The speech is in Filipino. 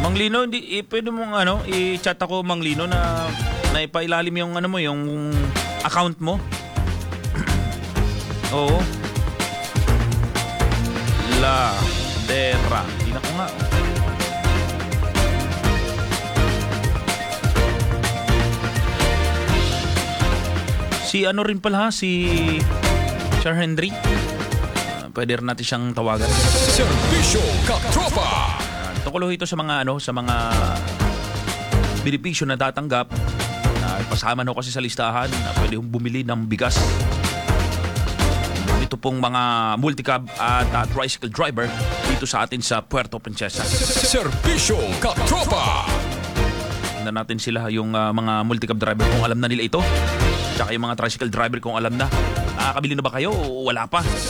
Mang Lino, hindi pwede mong i-chat ako Mang Lino na ipailalim yung mo, yung account mo. Oo. La Dera. Tina ko nga. Si rin pala si Sir Henry. Pwede rin natin siyang tawagan. Serbisyo Katropa. Tukulo ito sa mga benepisyo na tatanggap. Pasama na kasi sa listahan na pwede bumili ng bigas. Ito pong mga multicab at tricycle driver dito sa atin sa Puerto Princesa. Serbisyo Katropa. Tingnan natin sila yung mga multicab driver kung alam na nila ito. Tsaka yung mga tricycle driver kung alam na. Nakakabili na ba kayo o wala pa?